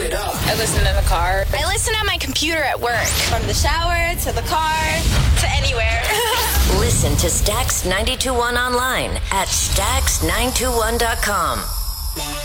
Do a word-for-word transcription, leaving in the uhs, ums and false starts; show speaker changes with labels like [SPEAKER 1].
[SPEAKER 1] it up.
[SPEAKER 2] I listen in the car.
[SPEAKER 3] I listen on my computer at work. From the shower to the car to anywhere.
[SPEAKER 4] Listen to Stax ninety-two point one online at stax nine two one dot com.